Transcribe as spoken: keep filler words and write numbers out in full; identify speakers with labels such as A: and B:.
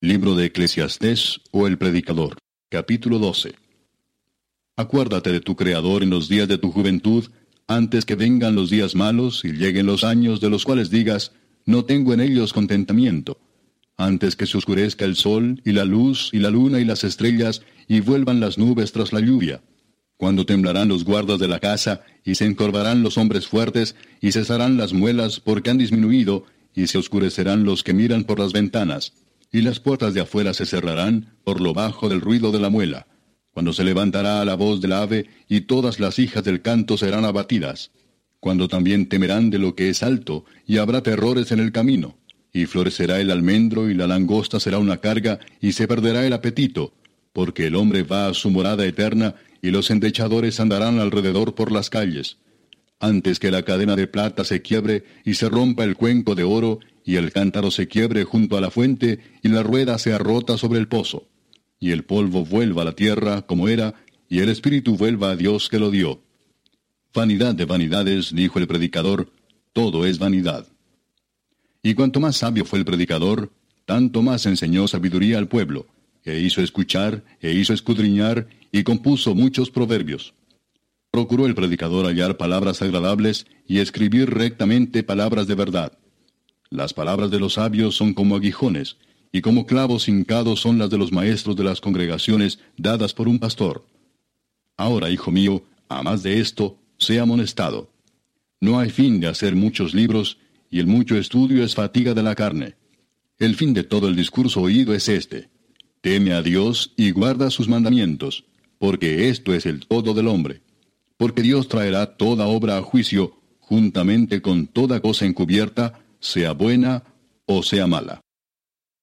A: Libro de Eclesiastés o el Predicador, capítulo doce. Acuérdate de tu Creador en los días de tu juventud, antes que vengan los días malos y lleguen los años de los cuales digas, no tengo en ellos contentamiento. Antes que se oscurezca el sol, y la luz, y la luna, y las estrellas, y vuelvan las nubes tras la lluvia. Cuando temblarán los guardas de la casa, y se encorvarán los hombres fuertes, y cesarán las muelas porque han disminuido, y se oscurecerán los que miran por las ventanas. Y las puertas de afuera se cerrarán por lo bajo del ruido de la muela, cuando se levantará la voz del ave, y todas las hijas del canto serán abatidas, cuando también temerán de lo que es alto, y habrá terrores en el camino, y florecerá el almendro, y la langosta será una carga, y se perderá el apetito, porque el hombre va a su morada eterna, y los endechadores andarán alrededor por las calles. Antes que la cadena de plata se quiebre, y se rompa el cuenco de oro, y el cántaro se quiebre junto a la fuente, y la rueda sea rota sobre el pozo, y el polvo vuelva a la tierra como era, y el espíritu vuelva a Dios que lo dio. Vanidad de vanidades, dijo el predicador, todo es vanidad. Y cuanto más sabio fue el predicador, tanto más enseñó sabiduría al pueblo, e hizo escuchar, e hizo escudriñar, y compuso muchos proverbios. Procuró el predicador hallar palabras agradables, y escribir rectamente palabras de verdad. Las palabras de los sabios son como aguijones, y como clavos hincados son las de los maestros de las congregaciones dadas por un pastor. Ahora, hijo mío, a más de esto, sea amonestado. No hay fin de hacer muchos libros, y el mucho estudio es fatiga de la carne. El fin de todo el discurso oído es este: teme a Dios y guarda sus mandamientos, porque esto es el todo del hombre. Porque Dios traerá toda obra a juicio, juntamente con toda cosa encubierta, sea buena o sea mala.